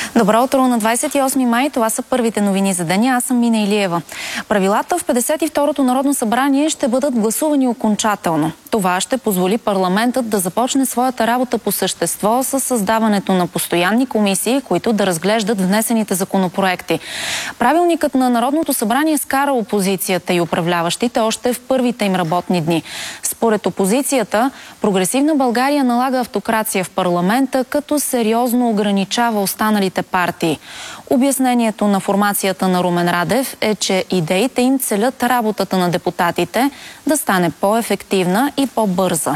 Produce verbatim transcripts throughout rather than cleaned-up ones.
Добро утро на двадесет и осми май. Това са първите новини за деня. Аз съм Мина Илиева. Правилата в петдесет и второто Народно събрание ще бъдат гласувани окончателно. Това ще позволи парламентът да започне своята работа по същество с създаването на постоянни комисии, които да разглеждат внесените законопроекти. Правилникът на Народното събрание скара опозицията и управляващите още в първите им работни дни. Според опозицията, Прогресивна България налага автокрация в парламента, като сериозно ограничава останалите партии. Обяснението на формацията на Румен Радев е, че идеите им целят работата на депутатите да стане по-ефективна и по-бърза.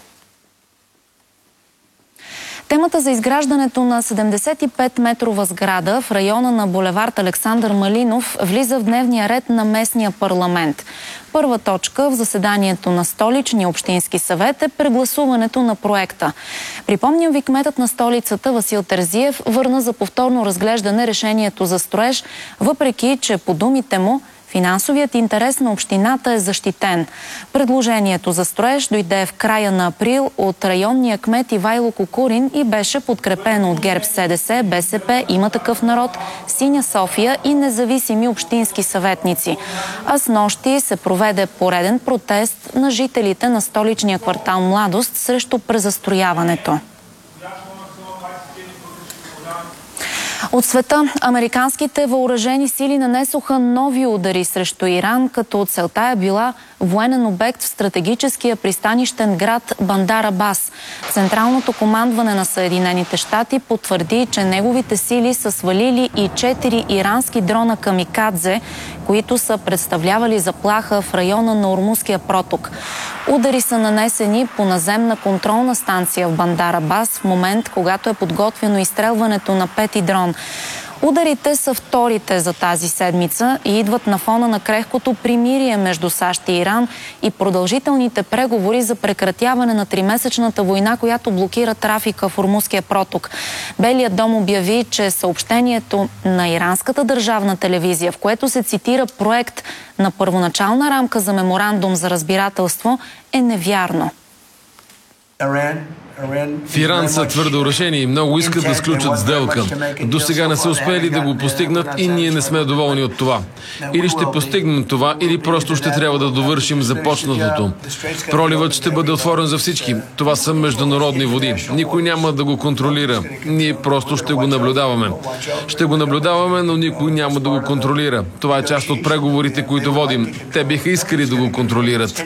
Темата за изграждането на седемдесет и пет метрова сграда в района на булевард Александър Малинов влиза в дневния ред на местния парламент. Първа точка в заседанието на Столичния общински съвет е прегласуването на проекта. Припомням ви, кметът на столицата Васил Терзиев върна за повторно разглеждане решението за строеж, въпреки че по думите му финансовият интерес на общината е защитен. Предложението за строеж дойде в края на април от районния кмет Ивайло Кукурин и беше подкрепено от ГЕРБ СДС, БСП, Има такъв народ, Синя София и независими общински съветници. А снощи се проведе пореден протест на жителите на столичния квартал Младост срещу презастрояването. От света, американските въоръжени сили нанесоха нови удари срещу Иран, като целта е била военен обект в стратегическия пристанищен град Бандар Абас. Централното командване на Съединените щати потвърди, че неговите сили са свалили и четири ирански дрона камикадзе, които са представлявали заплаха в района на Ормузския проток. Удари са нанесени по наземна контролна станция в Бандар Абас в момент, когато е подготвено изстрелването на пети дрон. Ударите са вторите за тази седмица и идват на фона на крехкото примирие между САЩ и Иран и продължителните преговори за прекратяване на тримесечната война, която блокира трафика в Ормузския проток. Белият дом обяви, че съобщението на иранската държавна телевизия, в което се цитира проект на първоначална рамка за меморандум за разбирателство, е невярно. В Иран са твърдо решени и много искат да сключат сделка. До сега не са успели да го постигнат и ние не сме доволни от това. Или ще постигнем това, или просто ще трябва да довършим започнатото. Проливът ще бъде отворен за всички. Това са международни води. Никой няма да го контролира. Ние просто ще го наблюдаваме. Ще го наблюдаваме, но никой няма да го контролира. Това е част от преговорите, които водим. Те биха искали да го контролират.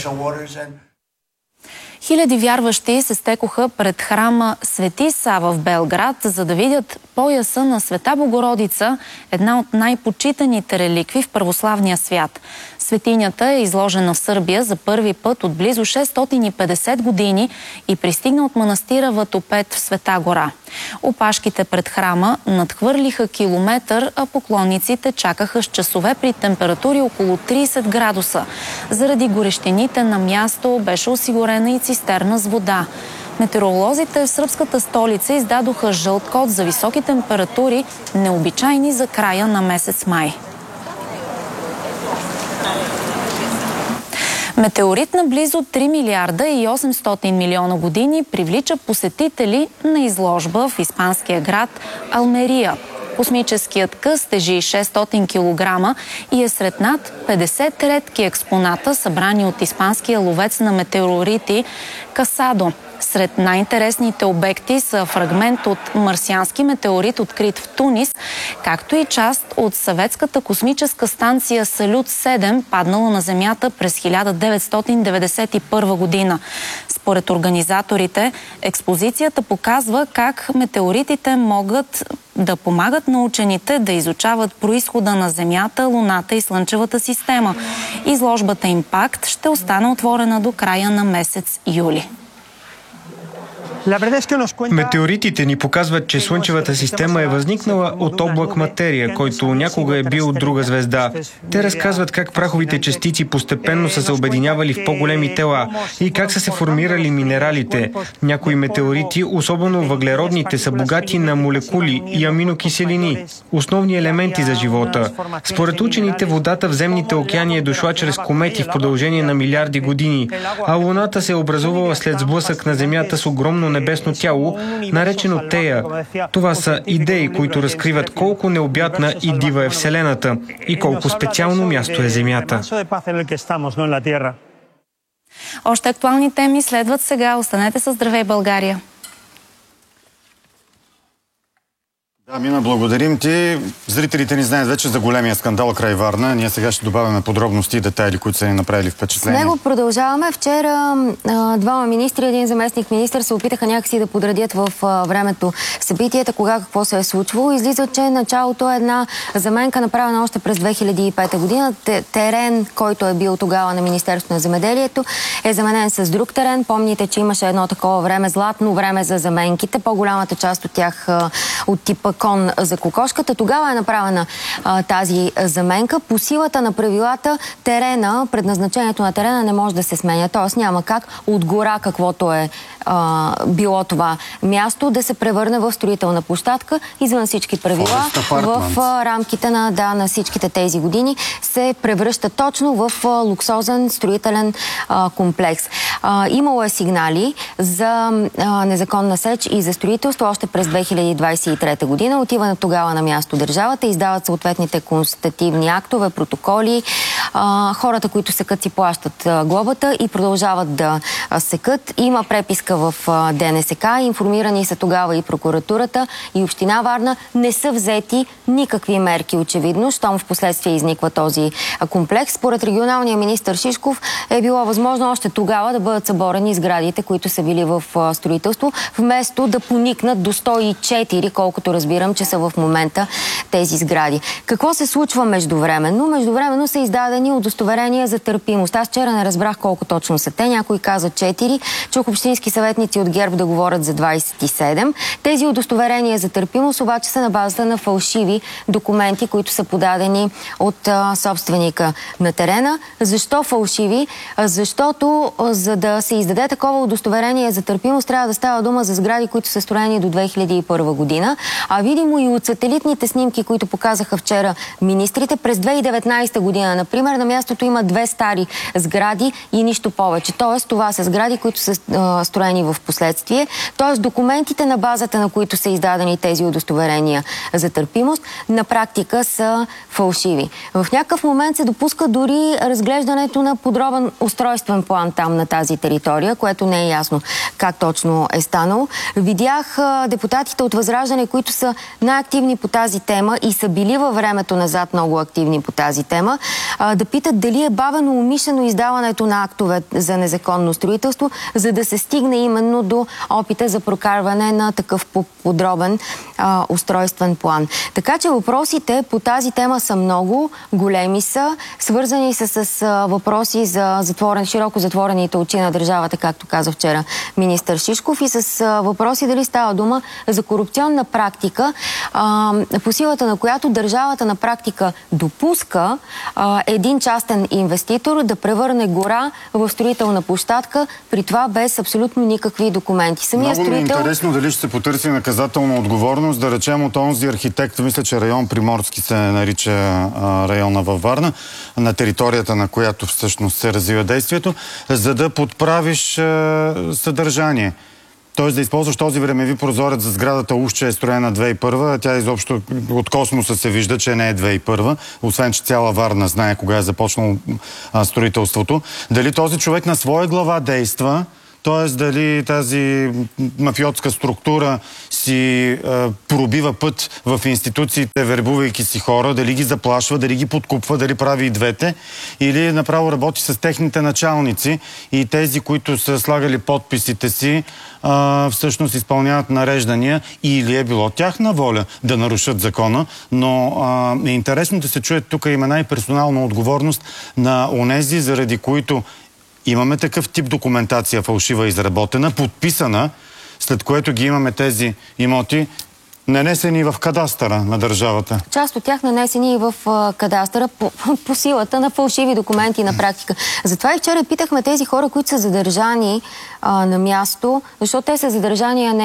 Хиляди вярващи се стекоха пред храма Свети Сава в Белград, за да видят пояса на Света Богородица, една от най-почитаните реликви в православния свят. Светинята е изложена в Сърбия за първи път от близо шестстотин и петдесет години и пристигна от манастира Ватопед в Света гора. Опашките пред храма надхвърлиха километър, а поклонниците чакаха с часове при температури около тридесет градуса. Заради горещините на място беше осигурена и цистерна с вода. Метеоролозите в сръбската столица издадоха жълт код за високи температури, необичайни за края на месец май. Метеорит на близо три милиарда и осемстотин милиона години привлича посетители на изложба в испанския град Алмерия. Космическият къс тежи шестстотин килограма и е сред над петдесет редки експоната, събрани от испанския ловец на метеорити Касадо. Сред най-интересните обекти са фрагмент от марсиански метеорит, открит в Тунис, както и част от съветската космическа станция Салют седем, паднала на Земята през хиляда деветстотин деветдесет и първа година. Според организаторите, експозицията показва как метеоритите могат да помагат на учените да изучават произхода на Земята, Луната и Слънчевата система. Изложбата Импакт ще остане отворена до края на месец юли. Метеоритите ни показват, че Слънчевата система е възникнала от облак материя, който някога е бил друга звезда. Те разказват как праховите частици постепенно са се обединявали в по-големи тела и как са се формирали минералите. Някои метеорити, особено въглеродните, са богати на молекули и аминокиселини, основни елементи за живота. Според учените, водата в земните океани е дошла чрез комети в продължение на милиарди години, а Луната се е образувала след сблъсък на Земята с огромно небесно тяло, наречено Тея. Това са идеи, които разкриват колко необятна и дива е Вселената и колко специално място е Земята. Още актуални теми следват сега. Останете със Здравей, България! Да, Мина, благодарим ти. Зрителите ни знаят вече за големия скандал край Варна. Ние сега ще добавяме подробности и детайли, които са ни направили впечатление. С него продължаваме. Вчера двама министри, един заместник министър се опитаха някакси да подредят в времето събитията, кога какво се е случвало. Излиза, че началото е една заменка, направена още през две хиляди и пета година. Терен, който е бил тогава на Министерството на земеделието, е заменен с друг терен. Помните, че имаше едно такова време, златно време за заменките. По-голямата част от тях от типа кон за кокошката. Тогава е направена а, тази заменка. По силата на правилата терена, предназначението на терена не може да се сменя. Т.е. няма как от гора, каквото е а, било това място, да се превърне в строителна площадка. Извън всички правила, в а, рамките на, да, на всичките тези години се превръща точно в а, луксозен строителен а, комплекс. А, имало е сигнали за а, незаконна сеч и за строителство още през две хиляди двадесет и трета година. Отива на тогава на място държавата, издават съответните констативни актове, протоколи. А, хората, които секат, си плащат а, глобата и продължават да а, секат. Има преписка в а, ДНСК. Информирани са тогава и прокуратурата, и община Варна. Не са взети никакви мерки, очевидно, щом в последствие изниква този а, комплекс. Според регионалния министър Шишков е било възможно още тогава да бъдат съборени сградите, които са били в а, строителство, вместо да поникнат до сто и четири, колкото разбирам, че са в момента тези сгради. Какво се случва междувременно? Междувременно са издадени удостоверения за търпимост. Аз вчера не разбрах колко точно са те. Някой каза четири. Чух общински съветници от ГЕРБ да говорят за двадесет и седем. Тези удостоверения за търпимост обаче са на базата на фалшиви документи, които са подадени от а, собственика на терена. Защо фалшиви? Защото а, за да се издаде такова удостоверение за търпимост, трябва да става дума за сгради, които са строени до две хиляди и първа година. А видимо и от сателитните снимки, които показаха вчера министрите, през две хиляди и деветнадесета година, например, на мястото има две стари сгради и нищо повече. Тоест, това са сгради, които са а, строени в последствие. Тоест, документите, на базата на които са издадени тези удостоверения за търпимост, на практика са фалшиви. В някакъв момент се допуска дори разглеждането на подробен устройствен план там на тази територия, което не е ясно как точно е станало. Видях а, депутатите от Възраждане, които са най-активни по тази тема и са били във времето назад много активни по тази тема, а, да питат дали е бавено умишлено издаването на актове за незаконно строителство, за да се стигне именно до опита за прокарване на такъв подробен а, устройствен план. Така че въпросите по тази тема са много, големи са, свързани са с а, въпроси за затворен, широко затворените очи на държавата, както каза вчера министър Шишков, и с а, въпроси дали става дума за корупционна практика, а, по силата на която държавата на практика допуска а, един частен инвеститор да превърне гора в строителна площадка, при това без абсолютно никакви документи. Самия Много строител... ми е интересно дали ще се потърси наказателна отговорност, да речем от онзи архитект, мисля, че район Приморски се нарича а, района във Варна, на територията на която всъщност се развива действието, за да подправиш а, съдържание. Тоест да използваш този времеви прозорец за сградата, уж че е строена две хиляди и първа, а тя изобщо от космоса се вижда, че не е две хиляди и първа, освен че цяла Варна знае кога е започнало а, строителството. Дали този човек на своя глава действа, т.е. дали тази мафиотска структура си е, пробива път в институциите, вербувайки си хора, дали ги заплашва, дали ги подкупва, дали прави и двете, или направо работи с техните началници и тези, които са слагали подписите си, е, всъщност изпълняват нареждания, или е било тяхна воля да нарушат закона, но е, е интересно да се чуе тук имена и персонална отговорност на онези, заради които имаме такъв тип документация, фалшива изработена, подписана, след което ги имаме тези имоти нанесени в кадастъра на държавата. Част от тях нанесени и в а, кадастъра по, по силата на фалшиви документи на практика. Затова и вчера питахме тези хора, които са задържани а, на място, защото те са задържани, а не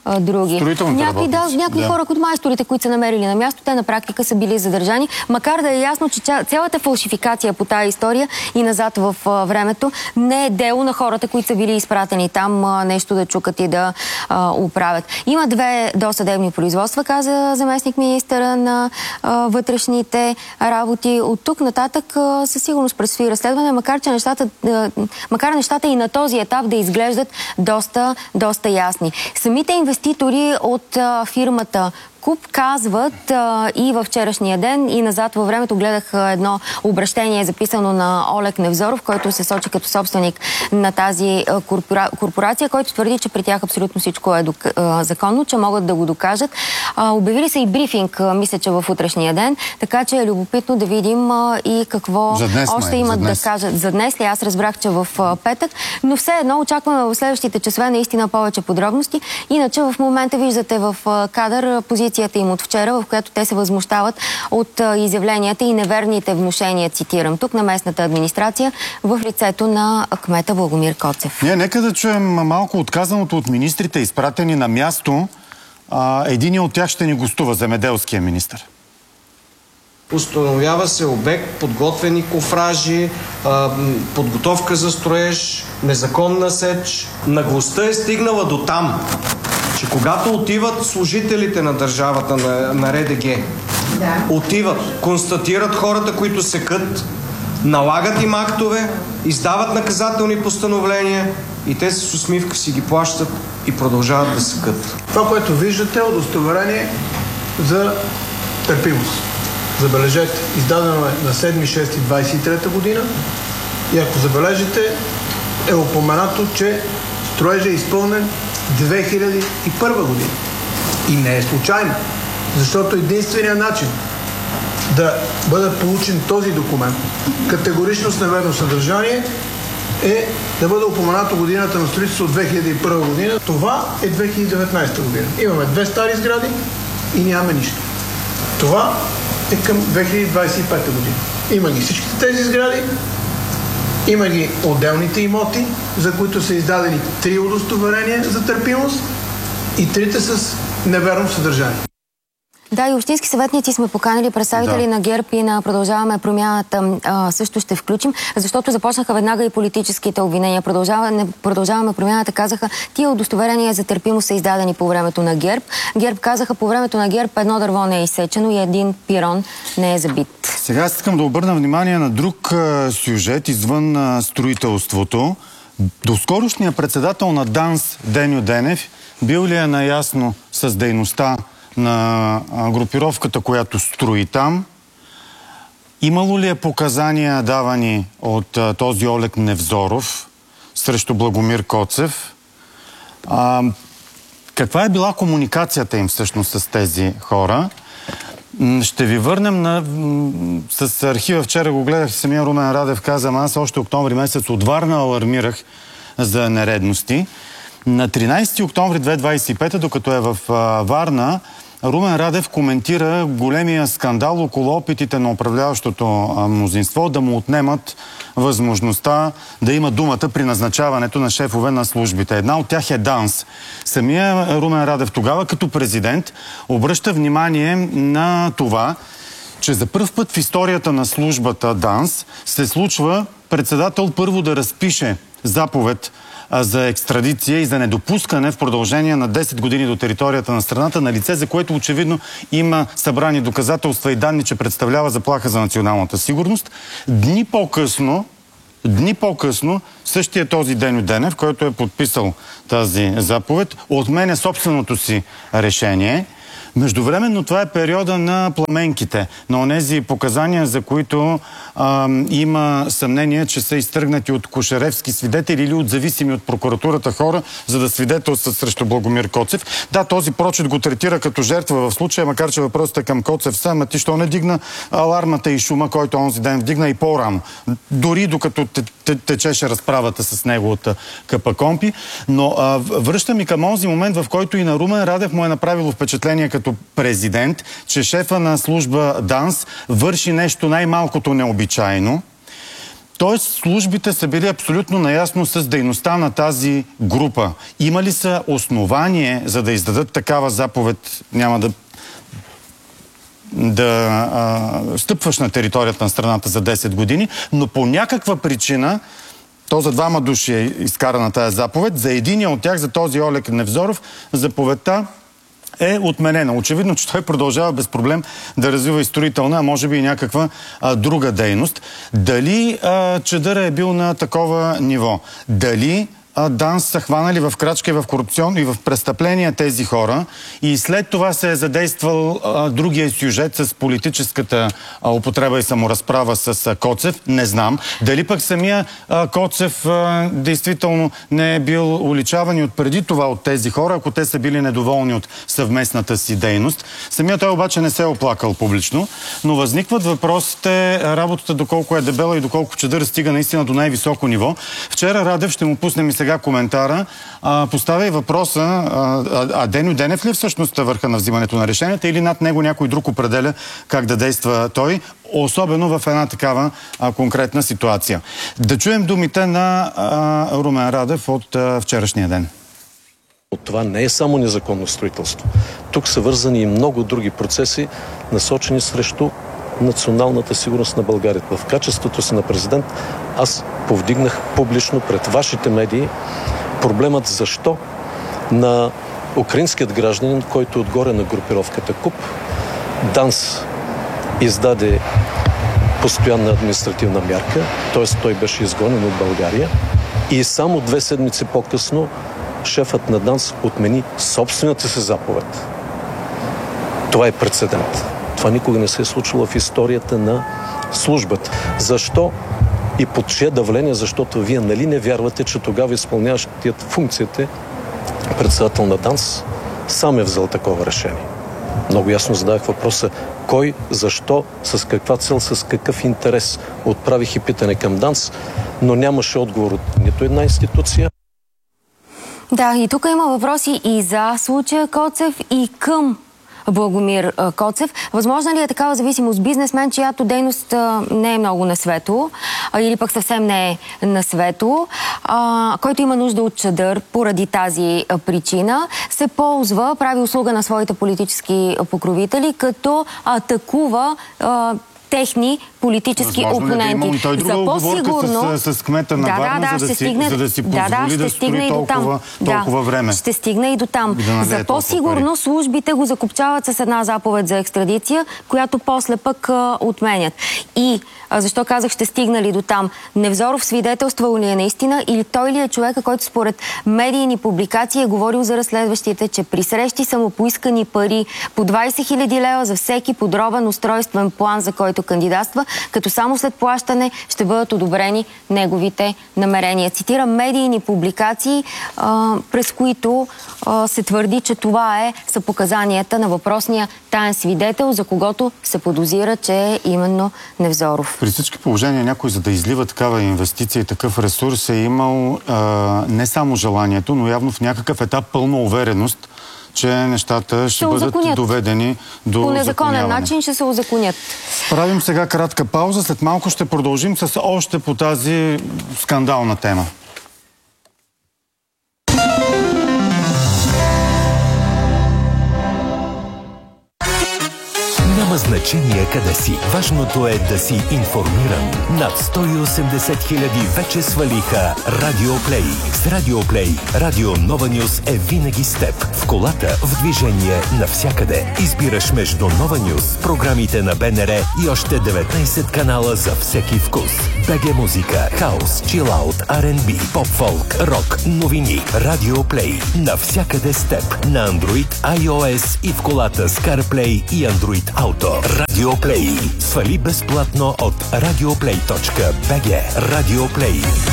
а, други. Някои, да, някои да. хора, които майсторите, които са намерили на място, те на практика са били задържани, макар да е ясно, че цялата фалшификация по тази история и назад в а, времето не е дело на хората, които са били изпратени там а, нещо да чукат и да а, оправят. Има две досъдебни производства, каза заместник министъра на а, вътрешните работи. От тук нататък а, със сигурност предстои разследване, макар че нещата, а, макар нещата и на този етап да изглеждат доста, доста ясни. Самите инвеститори от а, фирмата Куп казват а, и във вчерашния ден, и назад във времето гледах а, едно обращение, записано на Олег Невзоров, който се сочи като собственик на тази а, корпора... корпорация, който твърди, че при тях абсолютно всичко е док... а, законно, че могат да го докажат. А, обявили са и брифинг, а, мисля, че в утрешния ден, така че е любопитно да видим а, и какво днес, още май, имат да кажат за днес. Аз разбрах, че в а, петък, но все едно очакваме в следващите часове наистина повече подробности. Иначе в момента виждате в а, кадър позиция им от вчера, в която те се възмущават от а, изявленията и неверните внушения, цитирам тук, на местната администрация в лицето на кмета Благомир Коцев. Не, нека да чуем малко отказаното от министрите, изпратени на място. А, един от тях ще ни гостува, земеделския министър. Установява се обект, подготвени кофражи, а, подготовка за строеж, незаконна сеч. Наглостта е стигнала до там, че когато отиват служителите на държавата, на, на РДГ, да. отиват, констатират хората, които секат, налагат им актове, издават наказателни постановления и те с усмивка си ги плащат и продължават да секат. Това, което виждате, е удостоверение за търпимост. Забележете, издадено е на седми шести двадесет и трета година и ако забележите, е упоменато, че строежът е изпълнен две хиляди и първа година. И не е случайно, защото единственият начин да бъде получен този документ, категорично с неверно съдържание, е да бъде упоменато годината на строителство от две хиляди и първа година. Това е две хиляди и деветнадесета година. Имаме две стари сгради и нямаме нищо. Това е към две хиляди двадесет и пета година. Има ги всичките тези сгради, има ги отделните имоти, за които са издадени три удостоверения за търпимост и трите с неверно съдържание. Да, и общински съветници сме поканили, представители да. на ГЕРБ и на Продължаваме промяната а, също ще включим, защото започнаха веднага и политическите обвинения. Продължаваме, продължаваме промяната, казаха, тия удостоверения за търпимост са издадени по времето на ГЕРБ. ГЕРБ казаха, по времето на ГЕРБ едно дърво не е изсечено и един пирон не е забит. Сега искам да обърна внимание на друг а, сюжет извън а, строителството. Доскорошният председател на ДАНС Деню Денев бил ли е наясно с дейността на групировката, която строи там? Имало ли е показания давани от а, този Олег Невзоров срещу Благомир Коцев? А, каква е била комуникацията им всъщност с тези хора? Ще ви върнем на... С архива вчера го гледах, самия Румен Радев каза, аз още октомври месец от Варна алармирах за нередности. На тринадесети октомври две хиляди двадесет и пета, докато е в а, Варна, Румен Радев коментира големия скандал около опитите на управляващото мнозинство да му отнемат възможността да има думата при назначаването на шефове на службите. Една от тях е ДАНС. Самия Румен Радев тогава като президент обръща внимание на това, че за първ път в историята на службата ДАНС се случва председател първо да разпише заповед за екстрадиция и за недопускане в продължение на десет години до територията на страната на лице, за което очевидно има събрани доказателства и данни, че представлява заплаха за националната сигурност. Дни по-късно, дни по-късно, същия този Деню Денев, който е подписал тази заповед, отменя собственото си решение. Междувременно това е периода на пламенките, на онези показания, за които а, има съмнение, че са изтръгнати от кошеревски свидетели или от зависими от прокуратурата хора, за да свидетелстват срещу Благомир Коцев. Да, този прочит го третира като жертва в случая, макар че въпросът е към Коцев сам, а ти що не дигна алармата и шума, който онзи ден вдигна и по-рано. Дори докато течеше разправата с него от КПКОНПИ. Но а, връщам и към онзи момент, в който и на Румен Радев му е направило впечатление като президент, че шефа на служба ДАНС върши нещо най-малкото необичайно. Тоест, службите са били абсолютно наясно с дейността на тази група. Има ли са основание, за да издадат такава заповед, няма да да а, стъпваш на територията на страната за десет години, но по някаква причина, то за двама души е изкарана тази заповед, за единия от тях, за този Олег Невзоров, заповедта е отменена. Очевидно, че той продължава без проблем да развива и строителна, а може би и някаква а, друга дейност. Дали а, чадъра е бил на такова ниво? Дали ДАНС са хванали в крачка и в корупцион и в престъпления тези хора и след това се е задействал а, другия сюжет с политическата а, употреба и саморазправа с а, Коцев? Не знам. Дали пък самия а, Коцев а, действително не е бил уличаван и от преди това от тези хора, ако те са били недоволни от съвместната си дейност. Самия той обаче не се е оплакал публично, но възникват въпросите работата доколко е дебела и доколко чадър стига наистина до най-високо ниво. Вчера Радев, ще му пуснем и сега коментара, а, поставя и въпроса, а, а Деню Денев ли всъщност е върха на взимането на решенията или над него някой друг определя как да действа той, особено в една такава а, конкретна ситуация. Да чуем думите на а, Румен Радев от а, вчерашния ден. От това не е само незаконно строителство. Тук са вързани и много други процеси, насочени срещу националната сигурност на България. В качеството си на президент аз повдигнах публично пред вашите медии проблемът защо на украинският гражданин, който отгоре на групировката КУП, ДАНС издаде постоянна административна мярка, т.е. той беше изгонен от България и само две седмици по-късно шефът на ДАНС отмени собствената си заповед. Това е прецедент. Това никога не се е случило в историята на службата. Защо и под чие давление? Защото вие нали не вярвате, че тогава изпълняващият функциите председател на ДАНС сам е взел такова решение. Много ясно задавах въпроса кой, защо, с каква цел, с какъв интерес. Отправих и питане към ДАНС, но нямаше отговор от нито една институция. Да, и тук има въпроси и за случая Коцев, и към Благомир Коцев. Възможно ли е такава зависимост бизнесмен, чиято дейност а, не е много на свето, а, или пък съвсем не е на свето, а, който има нужда от чадър поради тази а, причина, се ползва, прави услуга на своите политически покровители, като атакува а, техни политически възможно опоненти. Да той друга оговорка с, с кмета на да, Варна, да, да, за, да си, стигне, за да си позволи да, да, да строи толкова, толкова да, време. Ще стигне и до там. Да за по-сигурно службите го закопчават с една заповед за екстрадиция, която после пък а, отменят. И а, защо казах ще стигнали до там? Невзоров свидетелствал ли е наистина или той ли е човека, който според медийни публикации е говорил за разследващите, че при срещи са му поискани пари по двайсет хиляди лева за всеки подробен устройствен план, за който кандидатства, като само след плащане ще бъдат одобрени неговите намерения. Цитирам медийни публикации, а, през които а, се твърди, че това е са показанията на въпросния таен свидетел, за когото се подозира, че е именно Невзоров. При всички положения някой, за да излива такава инвестиция и такъв ресурс, е имал а, не само желанието, но явно в някакъв етап пълна увереност, че нещата ще, ще бъдат узаконят. Доведени до по незаконен начин ще се узаконят. Правим сега кратка пауза, след малко ще продължим с още по тази скандална тема. Няма значение къде си. Важното е да си информиран. Над сто и осемдесет хиляди вече свалиха Радиоплей. С Радиоплей Радио Нова Нюс е винаги с теб. В колата, в движение, навсякъде. Избираш между Нова Нюс, програмите на БНР и още деветнайсет канала за всеки вкус. БГ музика, хаус, чилаут, Ар енд Би, поп-фолк, рок, новини. Радиоплей. Навсякъде с теб. На Android, iOS и в колата с CarPlay и Android Auto. Радиоплей. Свали безплатно от радиоплей точка би джи. Радиоплей.